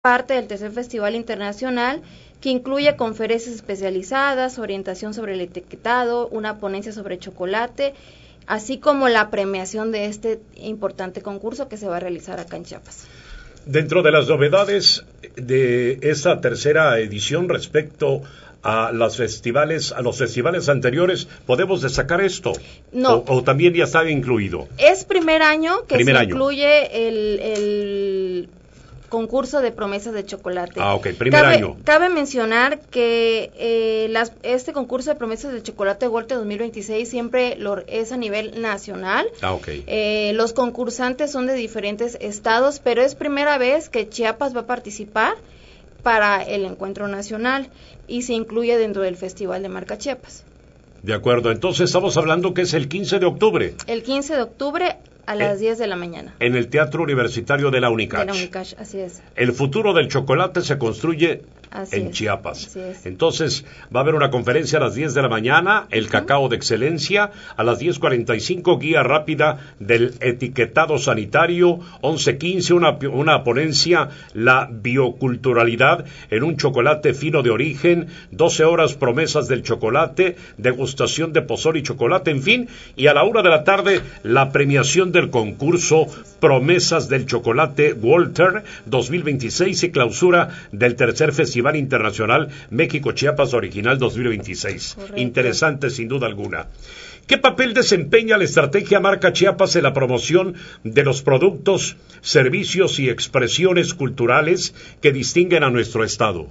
parte del tercer Festival Internacional, que incluye conferencias especializadas, orientación sobre el etiquetado, una ponencia sobre chocolate, así como la premiación de este importante concurso que se va a realizar acá en Chiapas. Dentro de las novedades de esta tercera edición respecto a los festivales anteriores, ¿podemos destacar esto? No. ¿O también ya está incluido? Es primer año que se incluye el concurso de promesas de chocolate. Primer año. Cabe mencionar que este concurso de promesas de chocolate Walter 2026 siempre es a nivel nacional. Los concursantes son de diferentes estados, pero es primera vez que Chiapas va a participar para el encuentro nacional y se incluye dentro del Festival de Marca Chiapas. De acuerdo, entonces estamos hablando que es el 15 de octubre. El 15 de octubre a las 10 de la mañana. En el Teatro Universitario de la UNICACH. De la UNICACH, así es. El futuro del chocolate se construye en Chiapas. Así es. Entonces, va a haber una conferencia a las 10 de la mañana, el cacao de excelencia, a las 10:45, guía rápida del etiquetado sanitario, 11:15, una ponencia, la bioculturalidad en un chocolate fino de origen, 12 horas promesas del chocolate, degustación de pozol y chocolate, en fin, y a la 1 de la tarde, la premiación del concurso Promesas del Chocolate Walter 2026 y clausura del tercer Festival Internacional México-Chiapas Original 2026. Correcto. Interesante sin duda alguna. ¿Qué papel desempeña la estrategia Marca Chiapas en la promoción de los productos, servicios y expresiones culturales que distinguen a nuestro estado?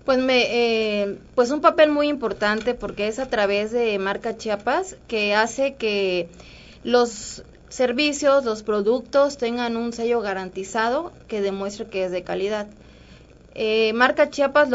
Pues un papel muy importante, porque es a través de Marca Chiapas que hace que los servicios, los productos tengan un sello garantizado que demuestre que es de calidad. Marca Chiapas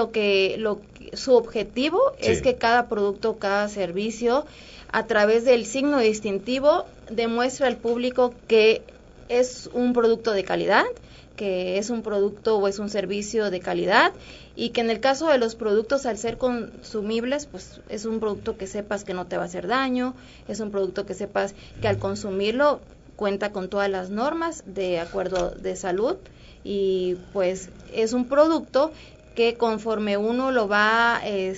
su objetivo es que cada producto, cada servicio, a través del signo distintivo, demuestre al público que es un producto de calidad, que es un producto o es un servicio de calidad, y que en el caso de los productos, al ser consumibles, pues es un producto que sepas que no te va a hacer daño, es un producto que sepas que al consumirlo cuenta con todas las normas de acuerdo de salud, y pues es un producto que conforme uno lo va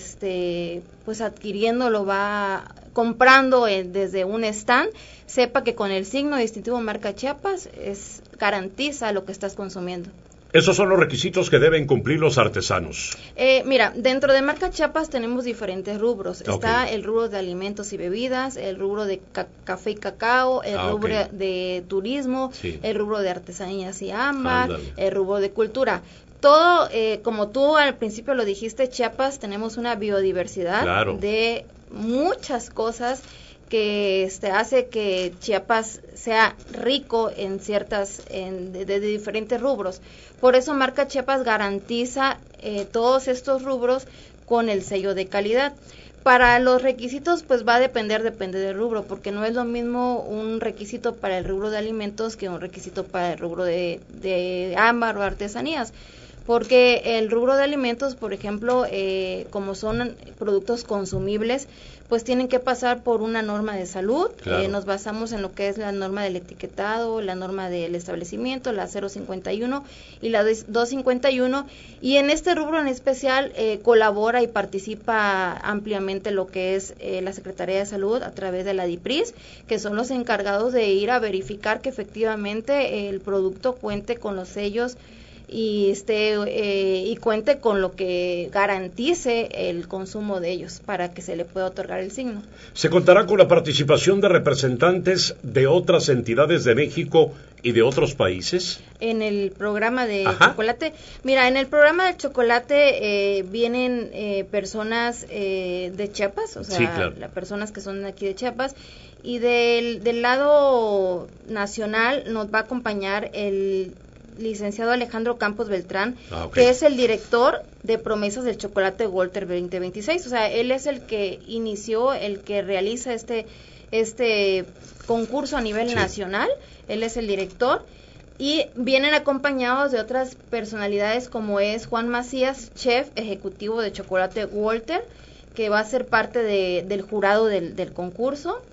pues adquiriendo, lo va comprando desde un stand, sepa que con el signo distintivo Marca Chiapas garantiza lo que estás consumiendo. Esos son los requisitos que deben cumplir los artesanos. Mira, dentro de Marca Chiapas tenemos diferentes rubros. Está el rubro de alimentos y bebidas, el rubro de café y cacao, el rubro de turismo, el rubro de artesanías y ámbar, el rubro de cultura. Todo, como tú al principio lo dijiste, Chiapas tenemos una biodiversidad de muchas cosas que hace que Chiapas sea rico en de diferentes rubros. Por eso Marca Chiapas garantiza todos estos rubros con el sello de calidad. Para los requisitos, pues va a depende del rubro, porque no es lo mismo un requisito para el rubro de alimentos que un requisito para el rubro de ámbar o artesanías. Porque el rubro de alimentos, por ejemplo, como son productos consumibles, pues tienen que pasar por una norma de salud. Nos basamos en lo que es la norma del etiquetado, la norma del establecimiento, la 051 y la 251. Y en este rubro en especial colabora y participa ampliamente lo que es la Secretaría de Salud a través de la DIPRIS, que son los encargados de ir a verificar que efectivamente el producto cuente con los sellos y cuente con lo que garantice el consumo de ellos para que se le pueda otorgar el signo. ¿Se contará con la participación de representantes de otras entidades de México y de otros países? En el programa de chocolate, mira, en el programa de chocolate vienen personas de Chiapas, o sea, las personas que son aquí de Chiapas, y del lado nacional nos va a acompañar el licenciado Alejandro Campos Beltrán, que es el director de Promesas del Chocolate Walter 2026. O sea, él es el que inició, el que realiza este concurso a nivel nacional. Él es el director y vienen acompañados de otras personalidades como es Juan Macías, chef ejecutivo de Chocolate Walter, que va a ser parte del jurado del concurso.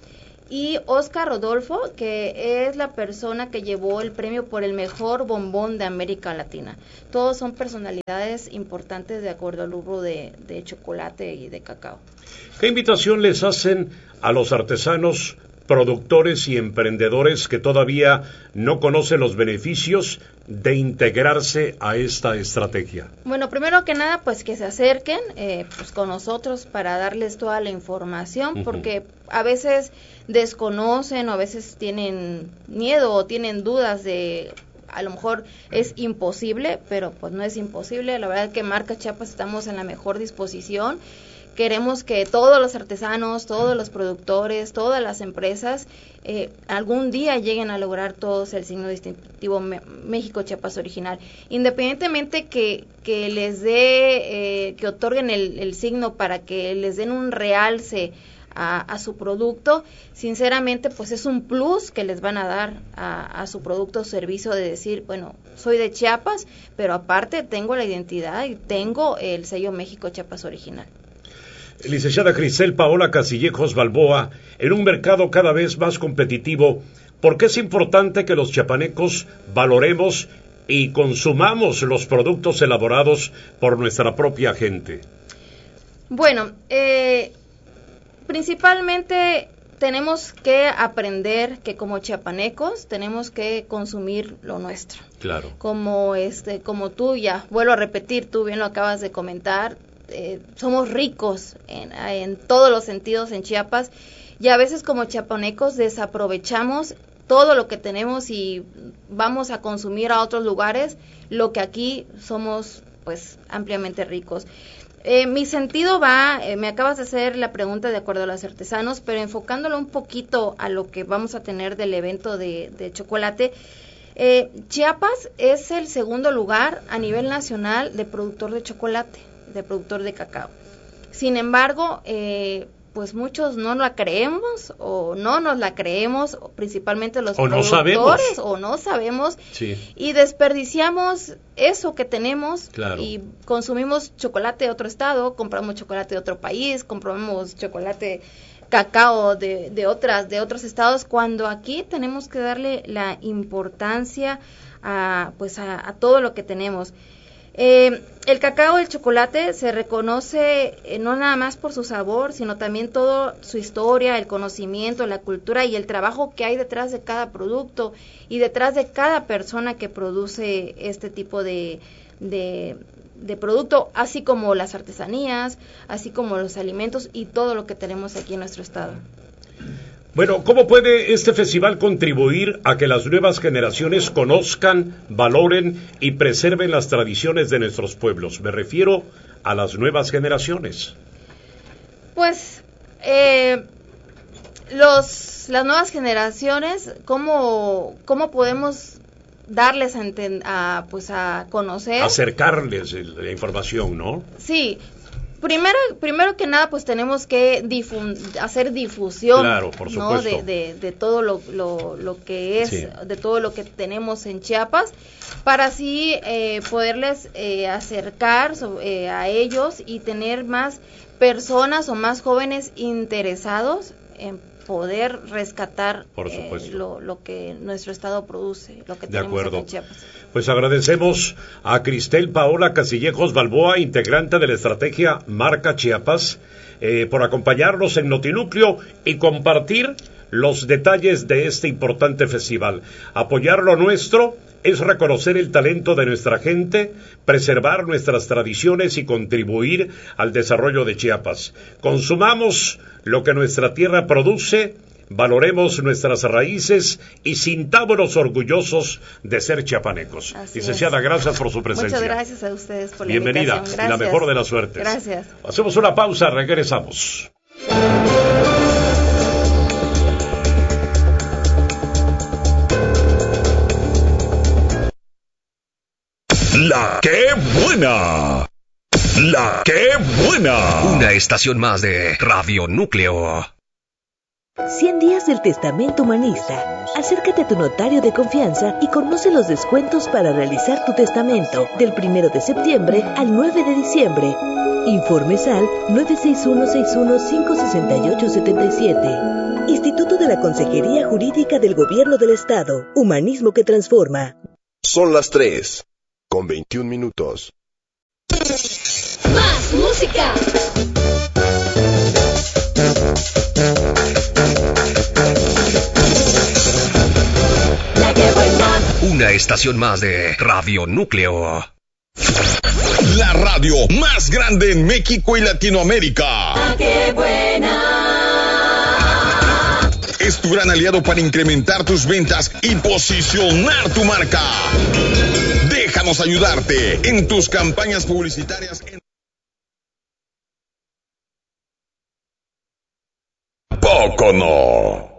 y Oscar Rodolfo, que es la persona que llevó el premio por el mejor bombón de América Latina. Todos son personalidades importantes de acuerdo al rubro de chocolate y de cacao. ¿Qué invitación les hacen a los artesanos, productores y emprendedores que todavía no conocen los beneficios de integrarse a esta estrategia? Bueno, primero que nada, pues que se acerquen pues con nosotros para darles toda la información, porque a veces desconocen o a veces tienen miedo o tienen dudas de, a lo mejor es imposible, pero pues no es imposible. La verdad que Marca Chiapas estamos en la mejor disposición. Queremos que todos los artesanos, todos los productores, todas las empresas algún día lleguen a lograr todos el signo distintivo México Chiapas original. Independientemente que les dé, que otorguen el signo para que les den un realce a su producto, sinceramente pues es un plus que les van a dar a su producto o servicio, de decir, bueno, soy de Chiapas, pero aparte tengo la identidad y tengo el sello México Chiapas original. Licenciada Cristel Paola Castillejos Balboa, en un mercado cada vez más competitivo, ¿por qué es importante que los chiapanecos valoremos y consumamos los productos elaborados por nuestra propia gente? Bueno, principalmente tenemos que aprender que como chiapanecos tenemos que consumir lo nuestro. Claro. Como tú, ya vuelvo a repetir, tú bien lo acabas de comentar, somos ricos en todos los sentidos en Chiapas, y a veces como chiapanecos desaprovechamos todo lo que tenemos y vamos a consumir a otros lugares lo que aquí somos pues ampliamente ricos. Mi sentido va, me acabas de hacer la pregunta de acuerdo a los artesanos, pero enfocándolo un poquito a lo que vamos a tener del evento de chocolate. Chiapas es el segundo lugar a nivel nacional de productor de chocolate, de productor de cacao. Sin embargo, pues muchos no la creemos o no nos la creemos, principalmente los productores, o no sabemos, sí, y desperdiciamos eso que tenemos, claro, y consumimos chocolate de otro estado, compramos chocolate de otro país, compramos chocolate, cacao de otros estados, cuando aquí tenemos que darle la importancia a todo lo que tenemos. El cacao, el chocolate se reconoce no nada más por su sabor, sino también toda su historia, el conocimiento, la cultura y el trabajo que hay detrás de cada producto y detrás de cada persona que produce este tipo de producto, así como las artesanías, así como los alimentos y todo lo que tenemos aquí en nuestro estado. Bueno, ¿cómo puede este festival contribuir a que las nuevas generaciones conozcan, valoren y preserven las tradiciones de nuestros pueblos? Me refiero a las nuevas generaciones. Pues, las nuevas generaciones, ¿cómo podemos darles a conocer? Acercarles la información, ¿no? Sí. Primero que nada, pues tenemos que hacer difusión, claro, por supuesto, ¿no? de todo lo que es, sí, de todo lo que tenemos en Chiapas, para así poderles acercar a ellos y tener más personas o más jóvenes interesados en poder rescatar lo que nuestro estado produce, lo que tenemos en Chiapas. Pues agradecemos a Cristel Paola Castillejos Balboa, integrante de la estrategia Marca Chiapas, por acompañarnos en Notinúcleo y compartir los detalles de este importante festival. Apoyar lo nuestro es reconocer el talento de nuestra gente, preservar nuestras tradiciones y contribuir al desarrollo de Chiapas. Consumamos lo que nuestra tierra produce, valoremos nuestras raíces y sintámonos orgullosos de ser chiapanecos. Licenciada, gracias por su presencia. Muchas gracias a ustedes por la bienvenida, invitación. Gracias. Y la mejor de las suertes. Gracias. Hacemos una pausa, regresamos. ¡La qué buena! ¡La qué buena! Una estación más de Radio Núcleo. 100 días del Testamento Humanista. Acércate a tu notario de confianza y conoce los descuentos para realizar tu testamento del 1 de septiembre al 9 de diciembre. Informes al 961-615-6877. Instituto de la Consejería Jurídica del Gobierno del Estado. Humanismo que transforma. Son las 3:21. ¡Más música! Una estación más de Radio Núcleo. La radio más grande en México y Latinoamérica. ¡Ah, qué buena! Es tu gran aliado para incrementar tus ventas y posicionar tu marca. Déjanos ayudarte en tus campañas publicitarias. Poco no.